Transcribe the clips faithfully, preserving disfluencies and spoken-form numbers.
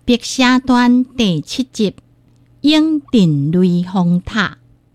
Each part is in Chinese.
白蛇传第七集，永定雷峰塔。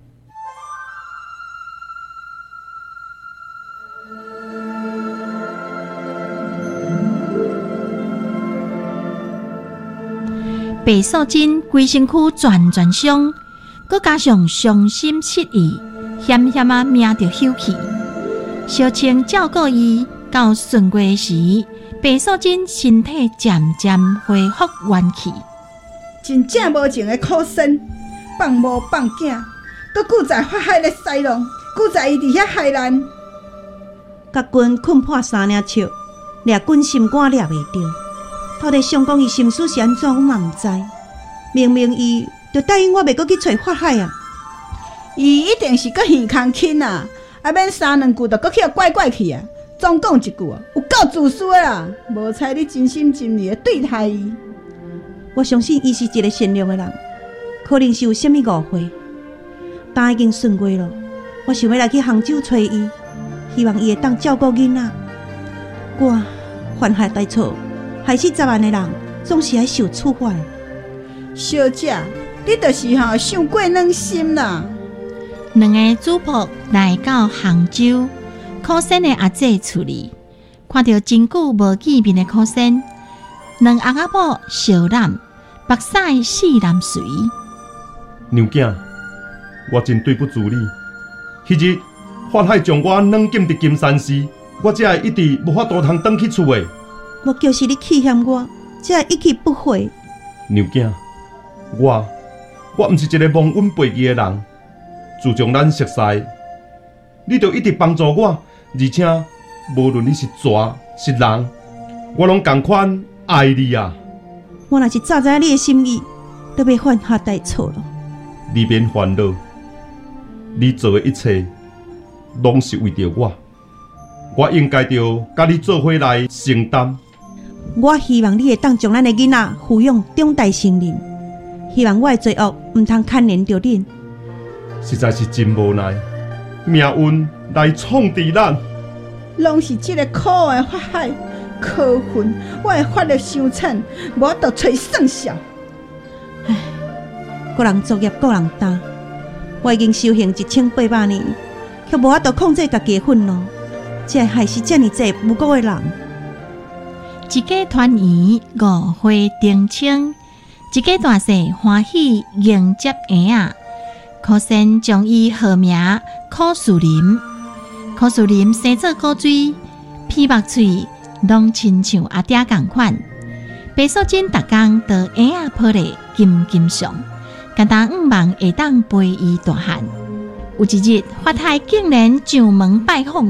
白素贞规身躯全全伤，佮加上伤心失意，险险啊命着休气。小青照顾伊到顺月时，白素贞身体渐渐恢复元气。 真正无情的苦身，放某放囝，搁顾在法海咧西浪，顾在伊伫遐海难。 甲君困破三领笑，掠君心肝掠袂着。到底想讲伊心思是安怎，我嘛毋知。明明伊就答应我袂搁去找法海啊！ 伊一定是搁耳空轻啊，啊免三两句就搁去互怪怪去啊！总讲一句啊，有够自私的啦！无猜你真心真意的对待伊。 我相信伊是一个善良的人，可能是有啥物误会。但已经顺月了，我想要来去杭州找伊，希望伊会当照顾囡仔。我犯下大错，害死十万的人，总是爱受处罚。 小姐，你就是吼伤过软心啦。 两个主仆来到杭州苦仙的阿姐厝里，看到真久无见面的苦仙，两翁仔某小染目屎四男随。 娘囝，我真对不住你。迄日法海将我软禁伫金山寺，我才会一直无法度通转去厝的。 莫叫是你欺骗我，才会一去不回。 娘囝，我我毋是一个忘恩背义的人。自从咱熟识，你就一直帮助我，而且无论你是蛇是人，我拢同款爱你啊！ 我若是早知你的心意，都袂犯下大错了。 你免烦恼，你做的一切拢是为着我，我应该着甲你做伙来承担。 我希望你会当将咱的囡仔抚养长大成人，希望我的罪恶毋通牵连着恁。 实在是真无奈，命运来创治咱， 拢是这个苦的法海可恨，我的法力伤浅，无法度找算账。 唉，个人作业个人担，我已经修行一千八百年，却无法度控制家己的愤怒，才会害死这么济无辜的人。 一家团圆五花丁青，一家大细欢喜迎接婴仔。苦仙将伊号名苦树林，苦树林生做古水，鼻目喙拢亲像阿爹同款。白素贞逐工到婴仔抱咧金金上，简单五万会当陪伊大汉。有一日，法海竟然上门拜访。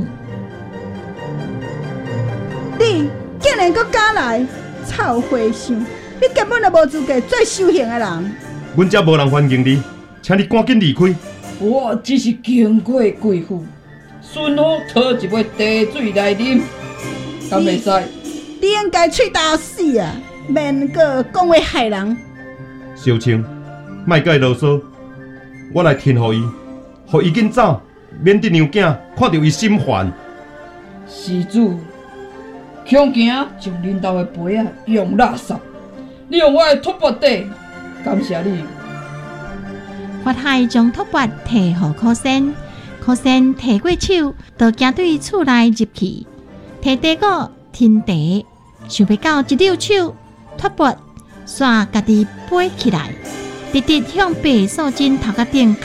你竟然阁敢来，臭和尚！你根本就无资格做修行的人。 阮遮无人欢迎你。请你赶紧离开！ 我只是经过贵妇，顺路讨一杯茶水来啉，敢袂使？ 你应该喙打死啊！免阁讲话害人。 小青，莫甲伊啰嗦，我来劝互伊，互伊紧走，免得娘囝看到伊心烦。 施主，恐惊将恁兜的杯啊用垃圾，你用我的托钵底，感谢你。 法海将托钵摕互苦仙，苦仙摕过手，就行对厝内入去，摕茶果添茶，想要到一溜手，托钵煞家己飞起来，直直向白素贞头壳顶